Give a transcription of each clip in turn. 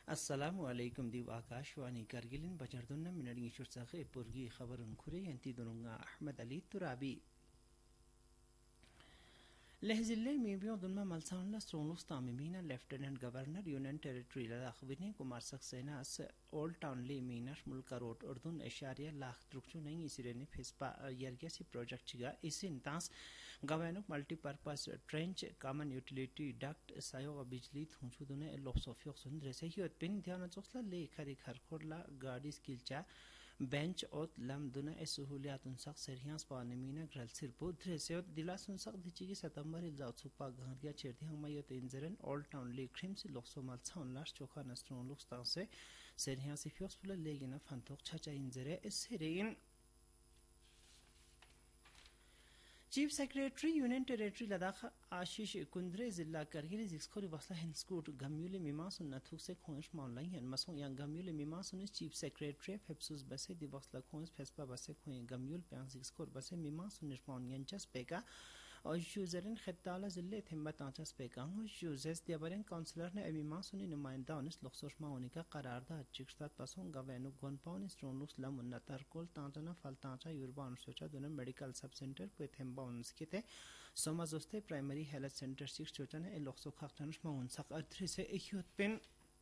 Assalamualaikum di Akashwani Kargilin Bajarduna Minari Shursahe Purgi Khabarun Kure Yanti Dununga Ahmad Ali Turabi लहजिल्ले मीबियों दुनमा मलसाउनला सोनुस तामिमीना lieutenant governor union territory Ladakh विने Kumar Saxena old town ले मीनाश Mulka road उर्दुन एशारिया lakh त्रुक्चु नहीं इसिरेने Vespa यरगेसी project चिगा इसिन तास गवानुक multipurpose trench common utility duct सायो बिजली थुंचु दुने लोक्सोफियो सुंदरे से हियत pin ध्यान चोसला ले खरी खरखोरला गाड़ी स्किलचा बेंच ओत लम दुना ए सहूलियात उनसक सरहियांस पानेमीना ग्रल सिरपु द्रेसेत दिलास उनसक दिचिगी सतंबर इल्जाउ सुपा गहरिया चेरदी हमायत इंजरन ओल्ड टाउन ले क्रिम्स लोक्सोमल छाउन लाश चोखा नस्ट्रोन लुक्सता से सरहियांस फियोस पुला लेगिना फंतोक छाचा इंजरे इसरेइन chief secretary union territory Ladakh आशीष कुंद्रे जिला करगिल जिक्सखोरी वसला हिंस्कूट गम्यूले मिमासुन नथुक से खोंस माउलाइन मसों या गम्यूले मिमासुन चीफ सेक्रेटरी फेप्सुस बसे दिवसला खोंस फेस्पा बसे खोई गम्यूल प्यांग जिक्सखोर बसे मिमासुन निष्पाउन यंचस पेका और यूजरन खत्ताला जिले थेम्बा तांचस पेका यूजर्स दियाबरेन काउंसलर ने मिमासुन नुमाइंदा उनिस लोक्सोशमा उनिका करारदा चिक्सतात पसों गवेनु गोनपाउन स्ट्रोनलुक्स लमुन्ना तरकोल तांजना फलतांचा युरबान सोचा दुना मेडिकल सब सेंटर पे थेम्बा उनस्किते सोमाजोस्ते प्राइमरी हेल्थ सेंटर 6 चोचने लोक्सो खाक्तनुश माउनसक अथ्री से इख्योत पिन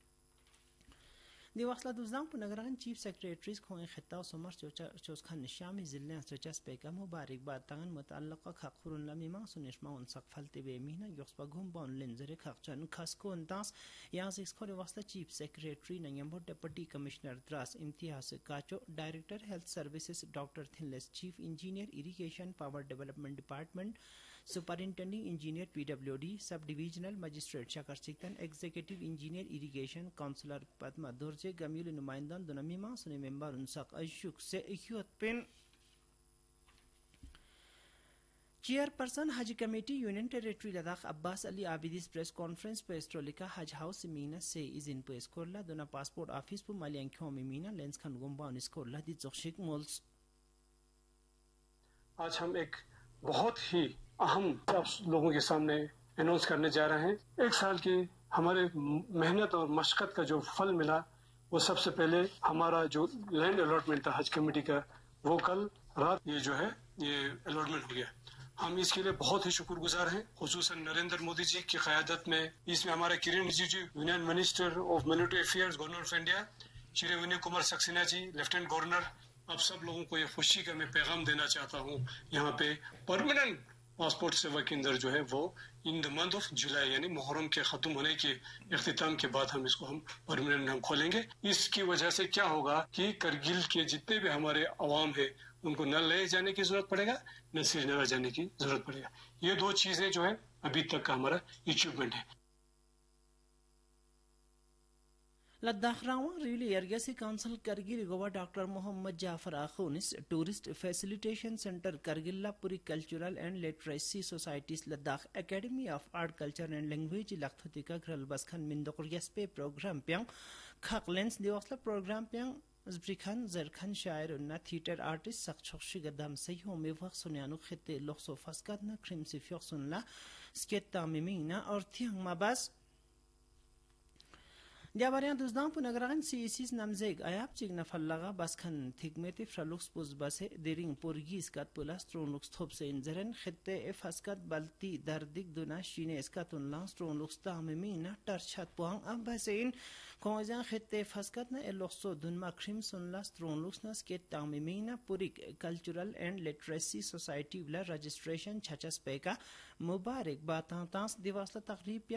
दिवसला दुजदां पुनगरगन चीफ सेक्रेटरीज खोए खिता सोमर चोसखा निशामी जिले स्ट्रेचस पेका मुबारक बातान मुतल्लका खखुरुन लमीमा सुनिशमा उनसक फलते बेमीना योस्पा गुमबन लेंजरे खखचन खसको अंतास यास इसखोरे वास्ता chief secretary नयंबो deputy commissioner Dras Imtiaz काचो director health services doctor थिनलेस chief engineer irrigation power development department superintending engineer PWD sub divisional magistrate शकर सिकतन executive engineer irrigation counsellor Padma दुर्जे गम्यूल नुमाइंदान दुनमीमा सुने member उनसक अशुक से इख्योत pin chairperson हज committee union territory Ladakh Abbas Ali आबिदीस press conference पे एस्ट्रोलिका हज house Meena से इजिन पे स्कोरला दुना passport office पे मलियांख्यों Meena lens खन गुम्बा स्कोरला दी जोशिक मोल्स आज हम एक बहुत ही अहम लोगों के सामने अनाउंस करने जा रहे हैं। एक साल की हमारे मेहनत और मशक्कत का जो फल मिला वो सबसे पहले हमारा जो लैंड अलॉटमेंट था हज कमेटी का वो कल रात ये जो है ये अलॉटमेंट हो गया। हम इसके लिए बहुत ही शुक्रगुजार हैं, खुसूसन नरेंद्र मोदी जी की क़यादत में। इसमें हमारे किरण Rijiju union minister of military affairs governor of India, Shri Vinay Kumar Saxena ji lieutenant governor, आप सब लोगों को ये खुशी का मैं पैगाम देना चाहता हूँ। यहाँ पे परमानेंट पासपोर्ट सेवा केंद्र जो है वो in the month of July यानी मुहर्रम के खत्म होने के इख्तिताम के बाद हम इसको हम परमानेंट हम खोलेंगे। इसकी वजह से क्या होगा कि करगिल के जितने भी हमारे अवाम है उनको न ले जाने की जरूरत पड़ेगा न श्रीनगर जाने की जरूरत पड़ेगा। ये दो चीजें जो है अभी तक का हमारा अचीवमेंट है। लद्दाख रावा रिली यरगेसी council Kargil Goa doctor Mohammad Jafar आखोनिस tourist facilitation centre करगिल्लापुरी cultural and literacy societies Ladakh academy of art culture and language लखथुतिका ग्रल बसखन मिंदोकरियस पे प्रोग्राम प्यांग खकलेंस दिवसला प्रोग्राम प्यांग जब्रिखान जरखान शायर उन्ना थिएटर आर्टिस्ट सक्छोक्षी गदम सही में वक्त सुनियानु खिते लोक्सो फस्कत न क्रिम सिफियोक सुनला स्केता मिमीना और थियंग माबास दियाबारियां दुजदां पुनगरगन सीसीस नमजेग आयाब चिगना फल्लागा बसखन थिगमेति फ्रलुक्स पुज बसे देरिंग पुरगी स्कत पुला स्ट्रोनलुक्स थोप से इंजरन खिते ए फस्कत बल्ती दर्दिक दुना शीने स्कत उनला स्ट्रोनलुक्स तामिमीना टर्छत पुआंग अब बसेइन कोंजा खिते फस्कत न एलोक्सो दुनमा क्रिम सुनला स्ट्रोनलुक्स न skate तामिमीना Puri cultural and literacy society वला रजिस्ट्रेशन छचस पेका मुबारक बातां तांस दिवसला तकरीब